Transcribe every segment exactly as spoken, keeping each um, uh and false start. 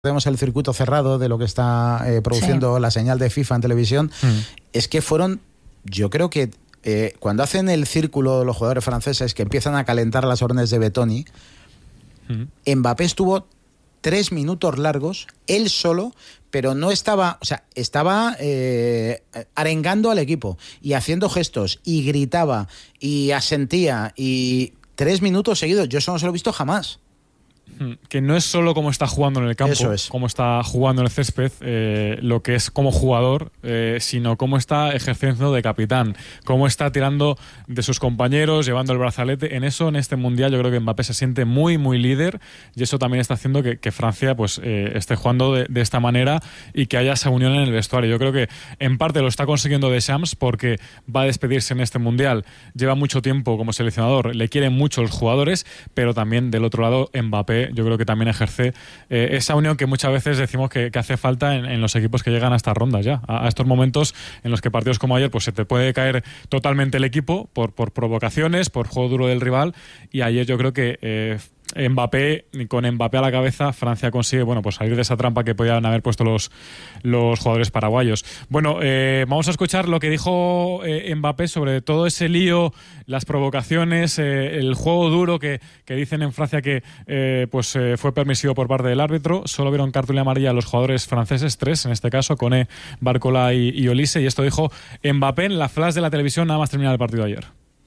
Vemos el circuito cerrado de lo que está eh, produciendo sí. la señal de FIFA en televisión, mm. es que fueron, yo creo que eh, cuando hacen el círculo los jugadores franceses que empiezan a calentar las órdenes de Betoni, mm. Mbappé estuvo tres minutos largos, él solo, pero no estaba, o sea, estaba eh, arengando al equipo y haciendo gestos y gritaba y asentía y tres minutos seguidos, yo eso no se lo he visto jamás. Que no es solo cómo está jugando en el campo, es. cómo está jugando en el césped, eh, lo que es como jugador, eh, sino cómo está ejerciendo de capitán, cómo está tirando de sus compañeros, llevando el brazalete. En eso, en este Mundial, yo creo que Mbappé se siente muy, muy líder, y eso también está haciendo que, que Francia pues eh, esté jugando de, de esta manera y que haya esa unión en el vestuario. Yo creo que en parte lo está consiguiendo Deschamps porque va a despedirse en este Mundial. Lleva mucho tiempo como seleccionador, le quieren mucho los jugadores, pero también del otro lado Mbappé yo creo que también ejerce eh, esa unión que muchas veces decimos que, que hace falta en, en los equipos que llegan a estas rondas ya, a, a estos momentos en los que partidos como ayer pues se te puede caer totalmente el equipo por, por provocaciones, por juego duro del rival, y ayer yo creo que eh, Mbappé, con Mbappé a la cabeza, Francia consigue bueno pues salir de esa trampa que podían haber puesto los, los jugadores paraguayos. Bueno, eh, vamos a escuchar lo que dijo eh, Mbappé sobre todo ese lío, las provocaciones, eh, el juego duro que, que dicen en Francia que eh, pues eh, fue permisivo por parte del árbitro. Solo vieron cartulina amarilla a los jugadores franceses, tres en este caso, Koné, Barcola y, y Olise, y esto dijo Mbappé en la flash de la televisión nada más terminar el partido de ayer.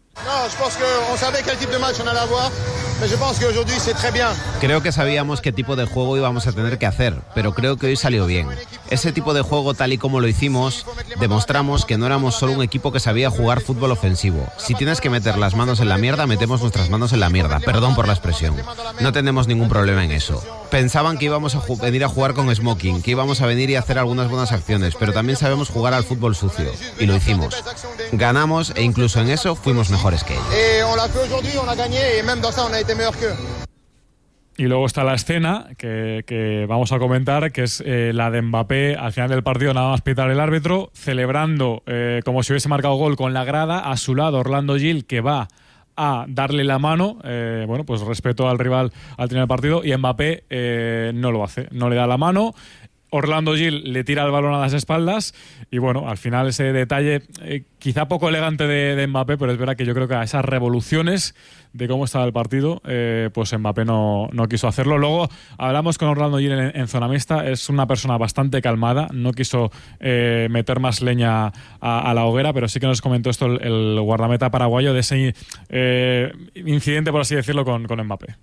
Creo que sabíamos qué tipo de juego íbamos a tener que hacer, pero creo que hoy salió bien. Ese tipo de juego, tal y como lo hicimos, demostramos que no éramos solo un equipo que sabía jugar fútbol ofensivo. Si tienes que meter las manos en la mierda, metemos nuestras manos en la mierda. Perdón por la expresión. No tenemos ningún problema en eso. Pensaban que íbamos a ju- venir a jugar con smoking, que íbamos a venir y hacer algunas buenas acciones, pero también sabemos jugar al fútbol sucio, y lo hicimos. Ganamos e incluso en eso fuimos mejores que ellos. Y luego está la escena que, que vamos a comentar, que es eh, la de Mbappé al final del partido, nada más pitar el árbitro, celebrando eh, como si hubiese marcado gol con la grada, a su lado Orlando Gil, que va a darle la mano, eh, bueno, pues respeto al rival al terminar el partido, y Mbappé eh, no lo hace, no le da la mano. Orlando Gil le tira el balón a las espaldas y bueno, al final ese detalle eh, quizá poco elegante de, de Mbappé, pero es verdad que yo creo que a esas revoluciones de cómo estaba el partido, eh, pues Mbappé no, no quiso hacerlo. Luego hablamos con Orlando Gil en, en zona mixta, es una persona bastante calmada, no quiso eh, meter más leña a, a la hoguera, pero sí que nos comentó esto el, el guardameta paraguayo de ese eh, incidente, por así decirlo, con, con Mbappé.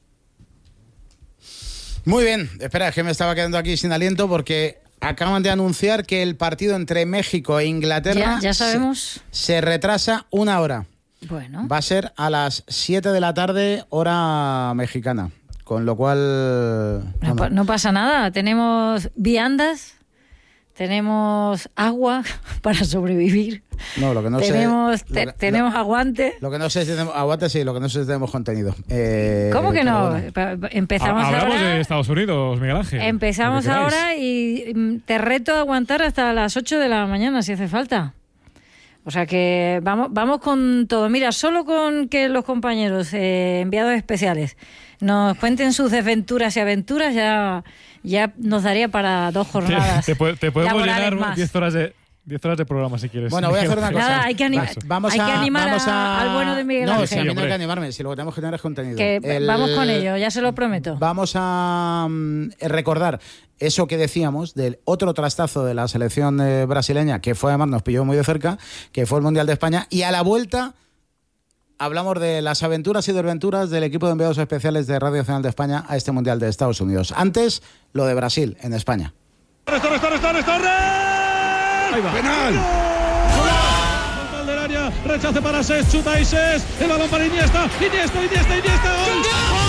Muy bien, espera, es que me estaba quedando aquí sin aliento porque acaban de anunciar que el partido entre México e Inglaterra ya, ya sabemos. Se, se retrasa una hora. Bueno. Va a ser a las siete de la tarde, hora mexicana. Con lo cual... No, bueno. no pasa nada, tenemos viandas, tenemos agua para sobrevivir. No, lo que no tenemos, sé... te, lo que, tenemos lo, aguante. Lo que no sé si tenemos aguante, sí, lo que no sé si tenemos contenido. Eh, ¿Cómo que no? Bueno. Empezamos Hablamos ahora... de Estados Unidos, Miguel Ángel. Empezamos ahora y te reto a aguantar hasta las ocho de la mañana si hace falta. O sea que vamos, vamos con todo. Mira, solo con que los compañeros eh, enviados especiales nos cuenten sus desventuras y aventuras ya, ya nos daría para dos jornadas. Te, te, te podemos llenar más. diez horas de... diez horas de programa si quieres. Bueno, voy a hacer una cosa. Nada, hay que, anima- vamos hay a, que animar vamos a... a, al bueno de Miguel Ángel. No, si a mí no hay que animarme, si lo que tenemos que tener es contenido. Que El... Vamos con ello, ya se lo prometo. Vamos a um, recordar eso que decíamos del otro trastazo de la selección eh, brasileña, que fue además, nos pilló muy de cerca, que fue el Mundial de España, y a la vuelta hablamos de las aventuras y desventuras del equipo de enviados especiales de Radio Nacional de España a este Mundial de Estados Unidos. Antes, lo de Brasil en España. ¡Torres, Torres, Torres, Torres, Torres! ¡Ahí va! ¡Penal! Del área, rechace para Ses, chuta y Ses, el balón para Iniesta, Iniesta, Iniesta, Iniesta, ¡gol!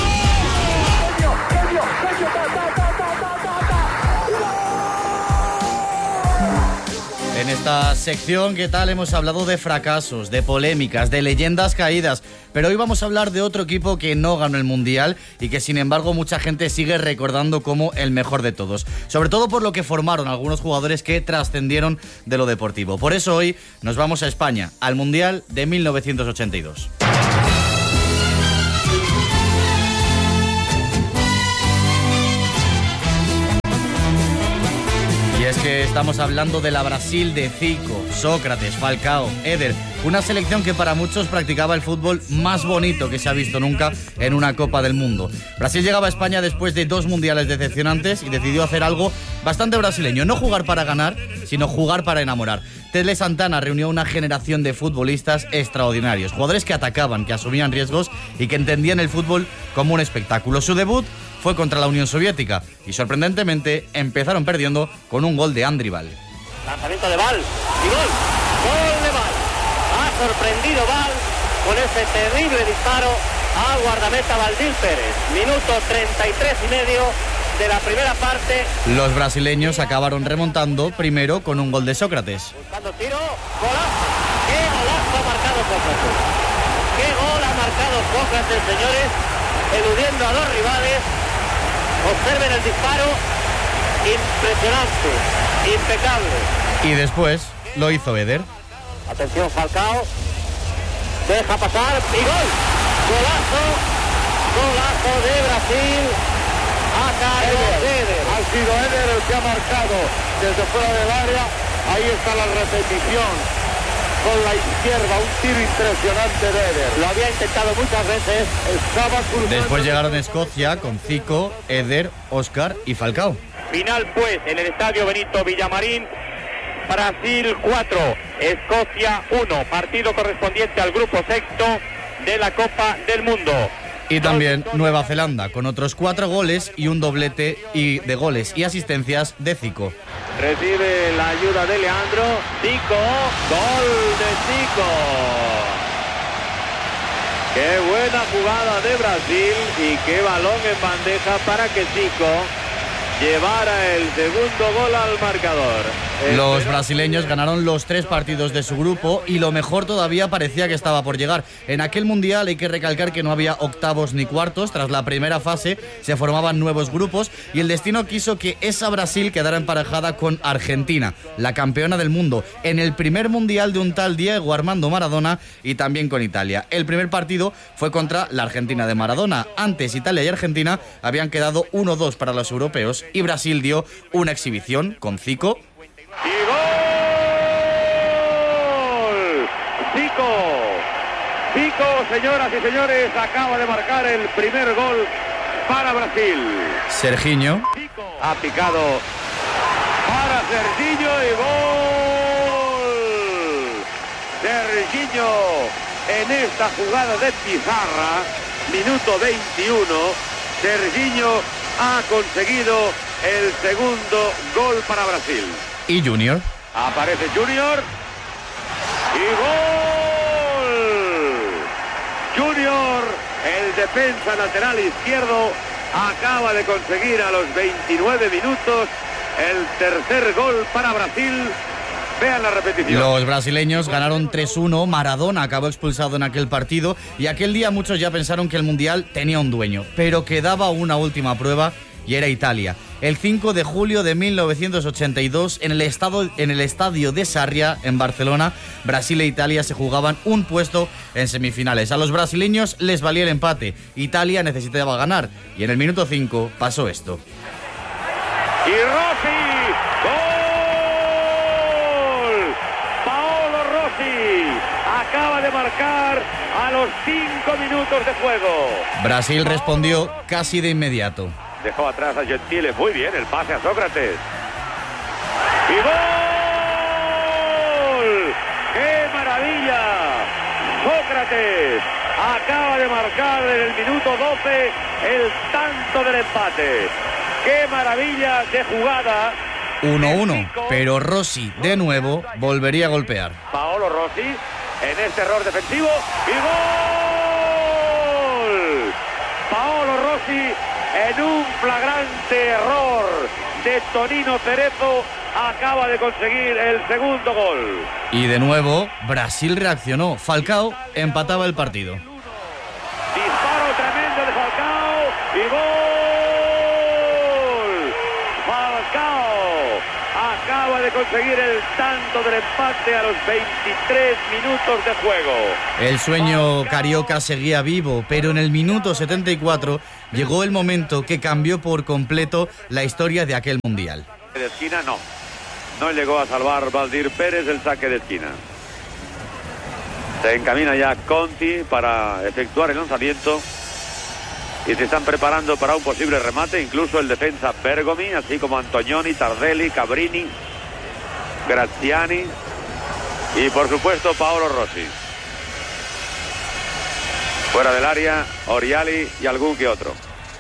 En esta sección, ¿qué tal? Hemos hablado de fracasos, de polémicas, de leyendas caídas, pero hoy vamos a hablar de otro equipo que no ganó el Mundial y que sin embargo mucha gente sigue recordando como el mejor de todos, sobre todo por lo que formaron algunos jugadores que trascendieron de lo deportivo. Por eso hoy nos vamos a España, al Mundial de mil novecientos ochenta y dos. que estamos hablando de la Brasil de Zico, Sócrates, Falcao, Éder. Una selección que para muchos practicaba el fútbol más bonito que se ha visto nunca en una Copa del Mundo. Brasil llegaba a España después de dos mundiales decepcionantes y decidió hacer algo bastante brasileño. No jugar para ganar, sino jugar para enamorar. Tele Santana reunió una generación de futbolistas extraordinarios. Jugadores que atacaban, que asumían riesgos y que entendían el fútbol como un espectáculo. Su debut fue contra la Unión Soviética y sorprendentemente empezaron perdiendo con un gol de Andrival. Lanzamiento de Val y gol, gol de Val. Ha sorprendido Val con ese terrible disparo al guardameta Valdil Pérez. Minuto treinta y tres y medio de la primera parte. Los brasileños acabaron remontando primero con un gol de Sócrates. Buscando tiro, golazo. ¡Qué golazo ha marcado Sócrates! ¡Qué gol ha marcado Sócrates, señores! Eludiendo a los rivales. Observen el disparo, impresionante, impecable. Y después lo hizo Éder. Atención Falcao, deja pasar y gol. Golazo, golazo de Brasil. Ha caído Éder. Ha sido Éder el que ha marcado desde fuera del área. Ahí está la repetición. Con la izquierda, un tiro impresionante de Éder. Lo había intentado muchas veces. Estaba cruzando. Después llegaron Escocia con Zico, Éder, Óscar y Falcao. Final pues en el estadio Benito Villamarín. Brasil cuatro, Escocia uno. Partido correspondiente al grupo sexto de la Copa del Mundo. Y también Nueva Zelanda, con otros cuatro goles y un doblete y de goles y asistencias de Zico. Recibe la ayuda de Leandro. Zico, gol de Zico. Qué buena jugada de Brasil y qué balón en bandeja para que Zico llevara el segundo gol al marcador. Los brasileños ganaron los tres partidos de su grupo y lo mejor todavía parecía que estaba por llegar. En aquel mundial hay que recalcar que no había octavos ni cuartos. Tras la primera fase se formaban nuevos grupos y el destino quiso que esa Brasil quedara emparejada con Argentina, la campeona del mundo, en el primer mundial de un tal Diego Armando Maradona, y también con Italia. El primer partido fue contra la Argentina de Maradona. Antes Italia y Argentina habían quedado uno dos para los europeos y Brasil dio una exhibición con Zico. ¡Y gol! Zico. Zico, señoras y señores, acaba de marcar el primer gol para Brasil. Serginho. Zico ha picado para Serginho y gol. Serginho en esta jugada de pizarra, minuto veintiuno. Serginho ha conseguido el segundo gol para Brasil. Y Junior. Aparece Junior. Y gol. Junior, el defensa lateral izquierdo, acaba de conseguir a los veintinueve minutos el tercer gol para Brasil. Vean la repetición. Los brasileños ganaron tres uno, Maradona acabó expulsado en aquel partido y aquel día muchos ya pensaron que el Mundial tenía un dueño, pero quedaba una última prueba y era Italia. El cinco de julio de mil novecientos ochenta y dos, en el, estado, en el estadio de Sarria, en Barcelona, Brasil e Italia se jugaban un puesto en semifinales. A los brasileños les valía el empate. Italia necesitaba ganar y en el minuto cinco pasó esto. Y Rossi, gol. Paolo Rossi acaba de marcar a los cinco minutos de juego. Brasil respondió casi de inmediato. Dejó atrás a Gentile, muy bien, el pase a Sócrates. ¡Y gol! ¡Qué maravilla! Sócrates acaba de marcar en el minuto doce el tanto del empate. ¡Qué maravilla de jugada! uno uno, pero Rossi de nuevo volvería a golpear. Paolo Rossi en este error defensivo y gol. Paolo Rossi en un flagrante error de Tonino Cerezo acaba de conseguir el segundo gol. Y de nuevo Brasil reaccionó. Falcao empataba el partido. Disparo tremendo de Falcao y gol. Falcao acaba de conseguir el tanto del empate a los veintitrés minutos de juego. El sueño carioca seguía vivo, pero en el minuto setenta y cuatro llegó el momento que cambió por completo la historia de aquel mundial. De esquina no. No llegó a salvar Valdir Pérez el saque de esquina. Se encamina ya Conti para efectuar el lanzamiento y se están preparando para un posible remate, incluso el defensa Bergomi, así como Antonioni, Tardelli, Cabrini, Graziani y por supuesto Paolo Rossi. Fuera del área, Oriali y algún que otro.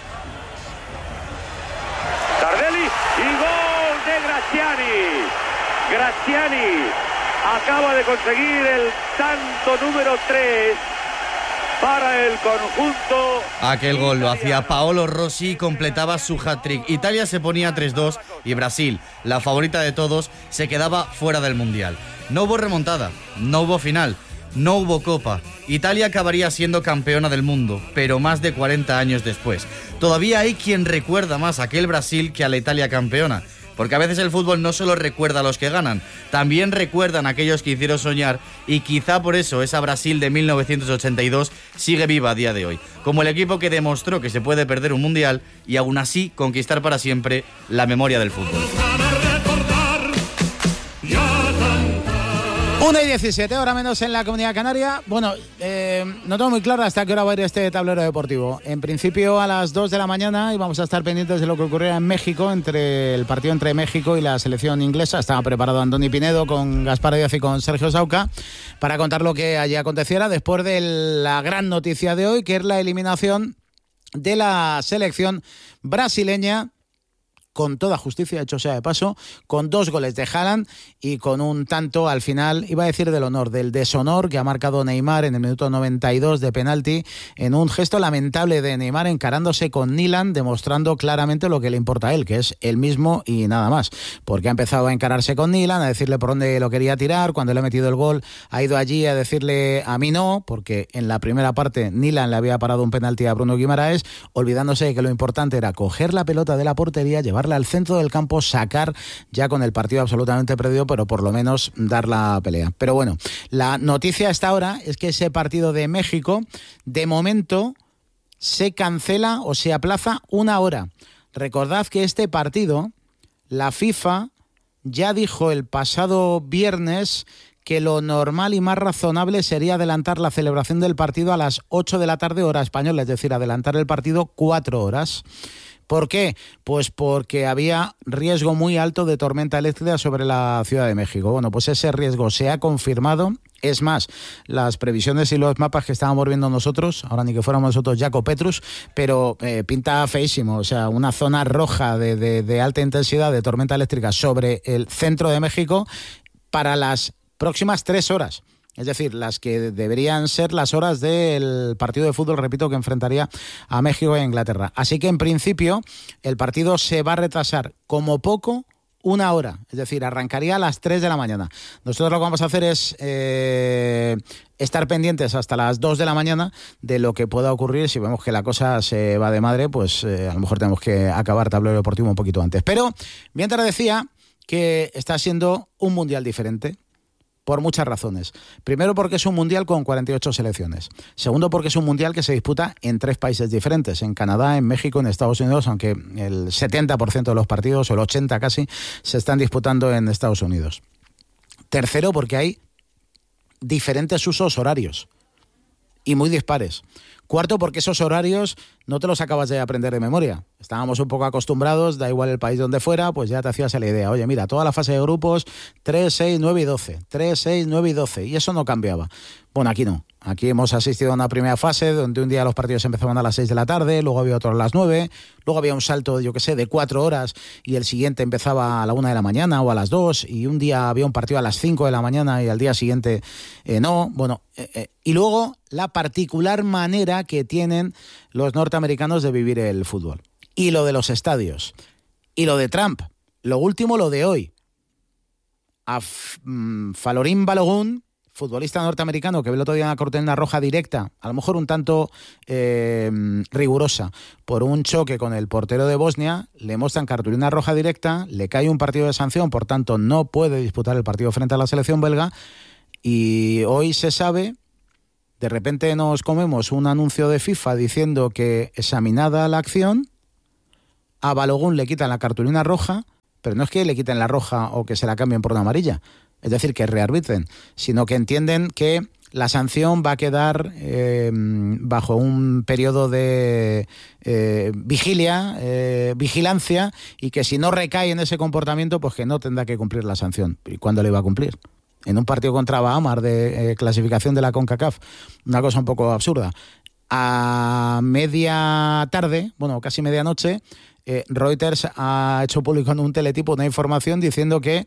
Tardelli y gol de Graziani. Graziani acaba de conseguir el tanto número tres para el conjunto. Aquel gol lo hacía Paolo Rossi y completaba su hat-trick. Italia se ponía tres dos y Brasil, la favorita de todos, se quedaba fuera del Mundial. No hubo remontada, no hubo final, no hubo copa. Italia acabaría siendo campeona del mundo, pero más de cuarenta años después. Todavía hay quien recuerda más a aquel Brasil que a la Italia campeona. Porque a veces el fútbol no solo recuerda a los que ganan, también recuerdan a aquellos que hicieron soñar, y quizá por eso esa Brasil de mil novecientos ochenta y dos sigue viva a día de hoy, como el equipo que demostró que se puede perder un mundial y aún así conquistar para siempre la memoria del fútbol. una y diecisiete, hora menos en la Comunidad Canaria. Bueno, eh, no tengo muy claro hasta qué hora va a ir este tablero deportivo. En principio a las dos de la mañana, y vamos a estar pendientes de lo que ocurriera en México, entre el partido entre México y la selección inglesa. Estaba preparado Andoni Pinedo con Gaspar Díaz y con Sergio Sauca para contar lo que allí aconteciera después de la gran noticia de hoy, que es la eliminación de la selección brasileña, con toda justicia, hecho sea de paso, con dos goles de Haaland y con un tanto al final, iba a decir del honor, del deshonor que ha marcado Neymar en el minuto noventa y dos de penalti, en un gesto lamentable de Neymar encarándose con Nyland, demostrando claramente lo que le importa a él, que es él mismo y nada más, porque ha empezado a encararse con Nyland, a decirle por dónde lo quería tirar. Cuando le ha metido el gol ha ido allí a decirle a mí no, porque en la primera parte Nyland le había parado un penalti a Bruno Guimaraes, olvidándose de que lo importante era coger la pelota de la portería, llevar al centro del campo, sacar ya con el partido absolutamente perdido, pero por lo menos dar la pelea. Pero bueno, la noticia hasta ahora es que ese partido de México, de momento, se cancela o se aplaza una hora. Recordad que este partido, la FIFA ya dijo el pasado viernes que lo normal y más razonable sería adelantar la celebración del partido a las ocho de la tarde, hora española, es decir, adelantar el partido cuatro horas. ¿Por qué? Pues porque había riesgo muy alto de tormenta eléctrica sobre la Ciudad de México. Bueno, pues ese riesgo se ha confirmado. Es más, las previsiones y los mapas que estábamos viendo nosotros, ahora ni que fuéramos nosotros Jaco Petrus, pero eh, pinta feísimo. O sea, una zona roja de, de, de alta intensidad de tormenta eléctrica sobre el centro de México para las próximas tres horas. Es decir, las que deberían ser las horas del partido de fútbol, repito, que enfrentaría a México e Inglaterra. Así que, en principio, el partido se va a retrasar como poco una hora. Es decir, arrancaría a las tres de la mañana. Nosotros lo que vamos a hacer es eh, estar pendientes hasta las dos de la mañana de lo que pueda ocurrir. Si vemos que la cosa se va de madre, pues eh, a lo mejor tenemos que acabar tablero deportivo un poquito antes. Pero, mientras decía que está siendo un mundial diferente, por muchas razones. Primero, porque es un mundial con cuarenta y ocho selecciones. Segundo, porque es un mundial que se disputa en tres países diferentes, en Canadá, en México, en Estados Unidos, aunque el setenta por ciento de los partidos, o el ochenta por ciento casi, se están disputando en Estados Unidos. Tercero, porque hay diferentes usos horarios y muy dispares. Cuarto, porque esos horarios no te los acabas de aprender de memoria. Estábamos un poco acostumbrados, da igual el país donde fuera, pues ya te hacías la idea. Oye, mira, toda la fase de grupos, tres, seis, nueve y doce. tres, seis, nueve y doce. Y eso no cambiaba. Bueno, aquí no. Aquí hemos asistido a una primera fase donde un día los partidos empezaban a las seis de la tarde, luego había otro a las nueve, luego había un salto, yo qué sé, de cuatro horas y el siguiente empezaba a la una de la mañana o a las dos, y un día había un partido a las cinco de la mañana y al día siguiente eh, no. Bueno, eh, eh. y luego la particular manera que tienen los norteamericanos de vivir el fútbol. Y lo de los estadios. Y lo de Trump. Lo último, lo de hoy. A mm, Falorín Balogun, futbolista norteamericano que ve el otro día una cortina roja directa, a lo mejor un tanto eh, rigurosa, por un choque con el portero de Bosnia, le muestran cartulina roja directa, le cae un partido de sanción, por tanto no puede disputar el partido frente a la selección belga, y hoy se sabe, de repente nos comemos un anuncio de FIFA diciendo que examinada la acción, a Balogun le quitan la cartulina roja, pero no es que le quiten la roja o que se la cambien por una amarilla, es decir, que rearbitren, sino que entienden que la sanción va a quedar eh, bajo un periodo de eh, vigilia, eh, vigilancia, y que si no recae en ese comportamiento, pues que no tendrá que cumplir la sanción. ¿Y cuándo le va a cumplir? En un partido contra Bahamas de eh, clasificación de la CONCACAF, una cosa un poco absurda. A media tarde, bueno, casi medianoche, eh, Reuters ha hecho público en un teletipo una información diciendo que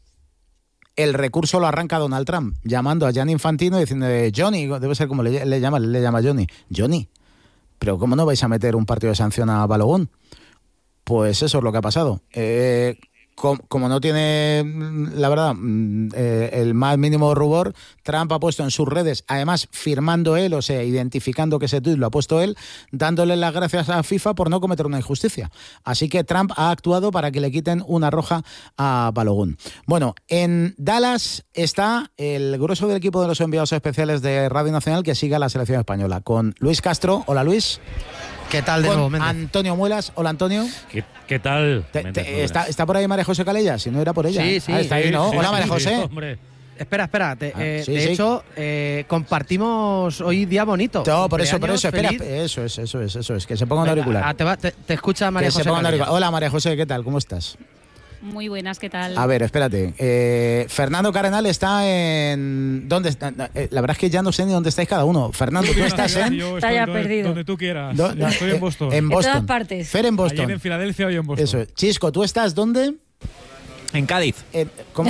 el recurso lo arranca Donald Trump, llamando a Gianni Infantino y diciendo, Johnny, debe ser como le, le llama, le llama Johnny, Johnny, pero ¿cómo no vais a meter un partido de sanción a Balogun? Pues eso es lo que ha pasado. Eh, como, como no tiene, la verdad, eh, el más mínimo rubor, Trump ha puesto en sus redes, además firmando él, o sea, identificando que ese tuit lo ha puesto él, dándole las gracias a FIFA por no cometer una injusticia. Así que Trump ha actuado para que le quiten una roja a Balogun. Bueno, en Dallas está el grueso del equipo de los enviados especiales de Radio Nacional que sigue a la selección española, con Luis Castro. Hola, Luis. ¿Qué tal de nuevo, Méndez? Antonio Muelas. Hola, Antonio. ¿Qué, qué tal? Te, te, está, ¿Está por ahí María José Calella? Si no era por ella. Sí, sí. Ah, está ahí, ¿no? Sí, Hola, sí, María sí, José. sí, hombre. Espera, espera. Te, ah, eh, sí, de sí. hecho, eh, compartimos hoy día bonito. No, por eso, por eso. Espera, feliz. eso es, eso es, eso es. Que se ponga un Venga, auricular. ah, te, va, te, te escucha María que José. Se ponga un Calella. auricular. Hola, María José, ¿qué tal? ¿Cómo estás? Muy buenas, ¿qué tal? A ver, espérate. Eh, Fernando Cardenal está en... ¿Dónde está? Eh, la verdad es que ya no sé ni dónde estáis cada uno. Fernando, ¿tú estás en...? Está ya donde, perdido. Donde tú quieras. Do, no, estoy en Boston. En Boston. En todas partes. Fer en Boston. Ayer en Filadelfia, hoy en Boston. Eso es. Chisco, ¿tú estás dónde? En Cádiz. Eh, ¿Cómo?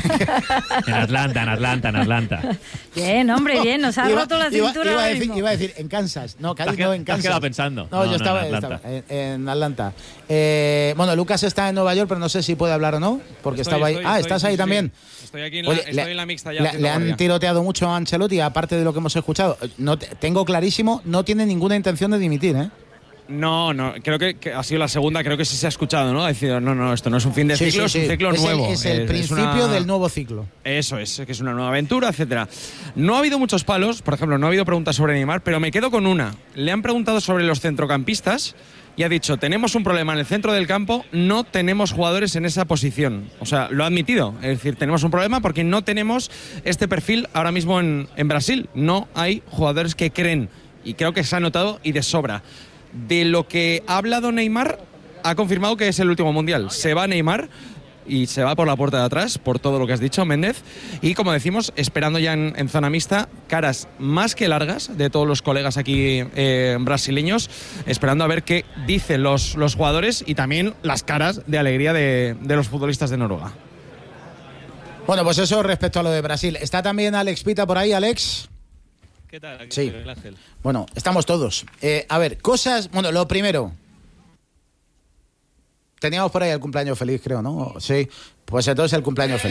En Atlanta, en Atlanta, en Atlanta. Bien, hombre, bien. Nos ha Iba- roto la iba- cintura iba, a ahora decir, mismo. iba a decir en Kansas. No, Cádiz Te has no, qued- en te has Kansas. quedado pensando. No, No, yo no, estaba, en Atlanta. estaba en, en Atlanta. Eh, bueno, Lucas está en Nueva York, pero no sé si puede hablar o no, porque Estoy, estaba ahí. estoy, ah, estoy, ¿estás sí, ahí sí. también? Estoy aquí en la, Oye, estoy le- en la mixta ya. Le, haciendo le han guardia. tiroteado mucho a Ancelotti, aparte de lo que hemos escuchado. No, te- tengo clarísimo, no tiene ninguna intención de dimitir, ¿eh? No, no, creo que, que ha sido la segunda, creo que sí se ha escuchado, ¿no? Ha decidido, no, no, esto no es un fin de Sí, ciclo, sí, es un sí. ciclo Es el- nuevo. es el principio una- del nuevo ciclo. Eso es, que es una nueva aventura, etcétera. No ha habido muchos palos, por ejemplo, no ha habido preguntas sobre Neymar, pero me quedo con una. Le han preguntado sobre los centrocampistas y ha dicho, tenemos un problema en el centro del campo, no tenemos jugadores en esa posición. O sea, lo ha admitido. Es decir, tenemos un problema porque no tenemos este perfil ahora mismo en, en Brasil. No hay jugadores que creen. Y creo que se ha notado y de sobra. De lo que ha hablado Neymar, ha confirmado que es el último mundial. Se va Neymar y se va por la puerta de atrás, por todo lo que has dicho, Méndez. Y como decimos, esperando ya en, en zona mixta, caras más que largas de todos los colegas aquí eh, brasileños, esperando a ver qué dicen los, los jugadores y también las caras de alegría de, de los futbolistas de Noruega. Bueno, pues eso respecto a lo de Brasil. ¿Está también Alex Pita por ahí, Alex? ¿Qué tal? Aquí Sí. estoy, el Ángel. Bueno, estamos todos. Eh, a ver, cosas... Bueno, lo primero... Teníamos por ahí el cumpleaños feliz, creo, ¿no? Sí. Pues entonces el cumpleaños feliz.